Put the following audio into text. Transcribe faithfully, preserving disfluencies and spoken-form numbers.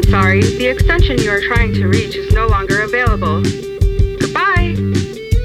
sorry, the extension you are trying to reach is no longer available.